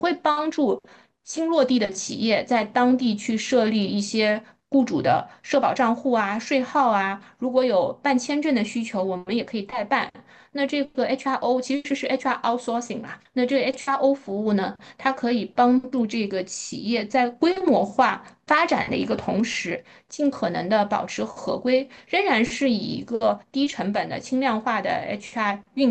会帮助新落地的企业在当地去设立一些雇主的社保账户啊、税号啊。如果有办签证的需求，我们也可以代办。那这个 HRO 其实是 HR outsourcing 啦。那这个 HRO 服务呢，它可以帮助这个企业在规模化发展的一个同时，尽可能的保持合规，仍然是以一个低成本的轻量化的 HR 运。